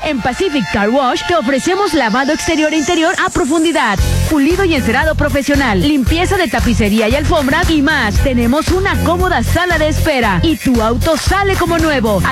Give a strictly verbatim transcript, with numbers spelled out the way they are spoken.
En Pacific Car Wash te ofrecemos lavado exterior e interior a profundidad, pulido y encerado profesional, limpieza de tapicería y alfombras y más. Tenemos una cómoda sala de espera y tu auto sale como nuevo.